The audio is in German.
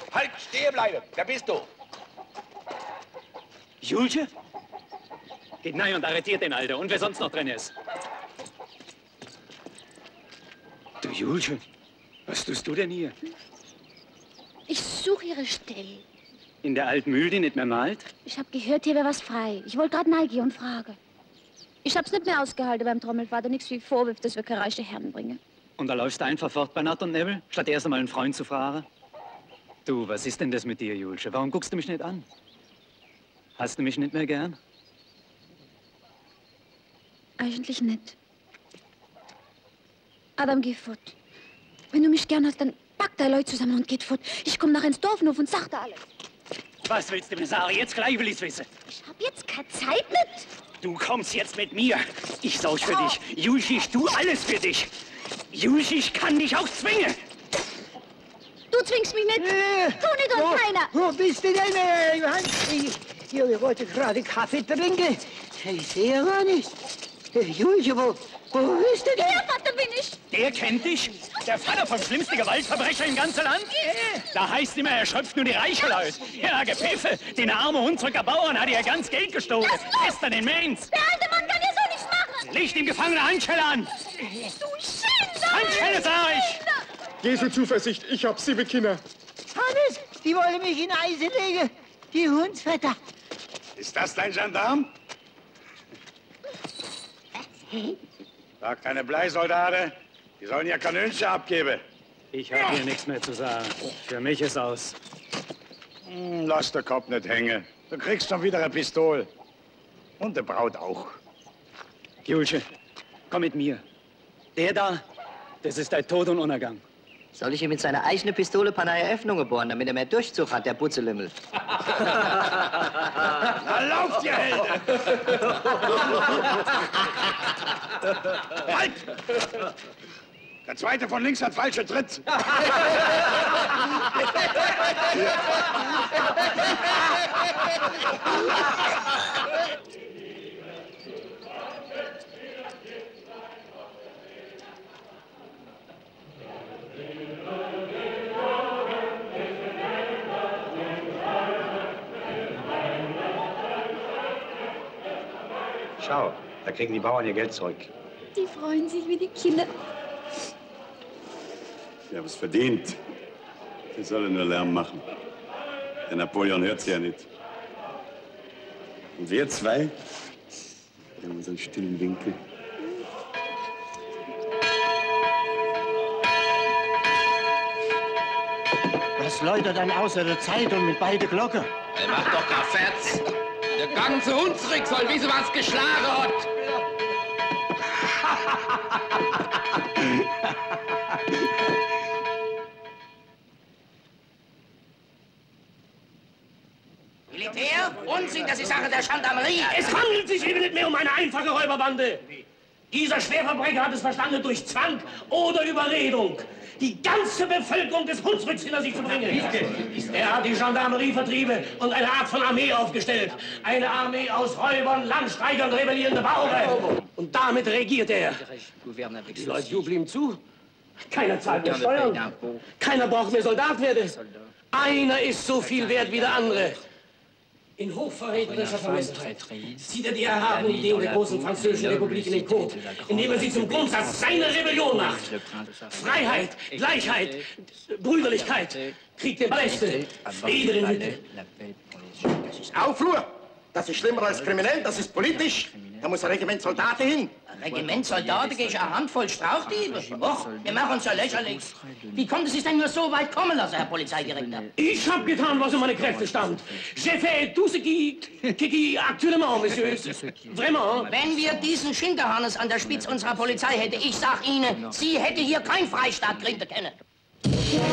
Halt, stehen bleiben. Wer bist du? Julche? Geht nein und arretiert den Alter. Und wer sonst noch drin ist. Du, Julche, was tust du denn hier? Ich suche Ihre Stelle. In der alten Mühle, die nicht mehr malt? Ich hab gehört, hier wäre was frei. Ich wollte gerade neigehen und frage. Ich hab's nicht mehr ausgehalten beim Trommelvater. Nichts wie Vorwürfe, dass wir keine reiche Herren bringen. Und da läufst du einfach fort bei Nacht und Nebel, statt erst einmal einen Freund zu fragen? Du, was ist denn das mit dir, Julche? Warum guckst du mich nicht an? Hast du mich nicht mehr gern? Eigentlich nicht. Adam, geh fort. Wenn du mich gern hast, dann pack deine Leute zusammen und geht fort. Ich komm nach ins Dorfhof und sag dir alles. Was willst du mir sagen? Jetzt gleich will ich's wissen. Ich hab jetzt keine Zeit mit. Du kommst jetzt mit mir. Ich sorg für dich. Julche, ich tu alles für dich. Julche, ich kann dich auch zwingen. Du zwingst mich nicht. Tu nicht und keiner. Wo bist du denn, Johann? Ich wollte gerade Kaffee trinken. Ich sehe gar nicht. Julche, wo bist du denn? Der Vater bin ich. Der kennt dich? Der Vater vom schlimmsten Gewaltverbrecher im ganzen Land? Da heißt immer, er schöpft nur die reichen Leute. Ja, Gepiffe, den armen Hunsrücker Bauern hat ihr ganz Geld gestohlen. Gestern in Mainz. Der alte Mann kann dir so nichts machen. Licht ihm gefangene Handschelle an. Du Schänder. Handschelle, sag ich. Jesu Zuversicht, ich hab 7 Kinder. Hannes, die wollen mich in Eisen legen. Die Hundsvetter. Ist das dein Gendarm? Sag keine Bleisoldate. Die sollen ja Kanönchen abgeben. Ich habe hier nichts mehr zu sagen. Für mich ist aus. Lass den Kopf nicht hängen. Du kriegst schon wieder eine Pistole. Und die Braut auch. Julche, komm mit mir. Der da, das ist dein Tod und Untergang. Soll ich ihm mit seiner eigenen Pistole Panay Eröffnungen bohren, damit er mehr Durchzug hat, der Butzelimmel? Na, lauft, ihr Helden! Halt! Der zweite von links hat falsche Tritt. Schau, da kriegen die Bauern ihr Geld zurück. Die freuen sich wie die Kinder. Ja, was verdient. Sie sollen nur Lärm machen. Der Napoleon hört sie ja nicht. Und wir zwei, wir haben unseren stillen Winkel. Was läutert dann außer der Zeitung mit beide Glocken? Er macht doch gar Fetz. Der ganze Hunsrück soll wissen, was geschlagen hat. Militär? Unsinn, das ist Sache der Gendarmerie. Es handelt sich eben nicht mehr um eine einfache Räuberbande. Dieser Schwerverbrecher hat es verstanden, durch Zwang oder Überredung die ganze Bevölkerung des Hunsrücks hinter sich zu bringen. Er hat die Gendarmerie vertrieben und eine Art von Armee aufgestellt. Eine Armee aus Räubern, Landstreikern, rebellierende Bauern. Und damit regiert er. Die Leute jubeln ihm zu. Keiner zahlt mehr Steuern. Keiner braucht mehr Soldat werden. Einer ist so viel wert wie der andere. In hochverräterischer Vermessenheit zieht er die erhabenen Ideen der großen französischen Republik in den Kot, indem er sie zum Grundsatz seiner Rebellion macht. Freiheit, Gleichheit, Brüderlichkeit, Krieg der Paläste, Frieden in Hütte. Das ist Aufruhr. Das ist schlimmer als kriminell, das ist politisch. Da muss ein Regiment Soldaten hin. Regiment Soldaten gegen eine Handvoll Strauchdiebe? Och, wir machen uns ja lächerlich. Wie konnte es sich denn nur so weit kommen lassen, Herr Polizeidirektor? Ich hab getan, was in meine Kräfte stand. J'ai fait tout ce qui actuellement, Monsieur. Vraiment. Wenn wir diesen Schinderhannes an der Spitze unserer Polizei hätten, ich sag Ihnen, Sie hätte hier kein Freistaat gründen können.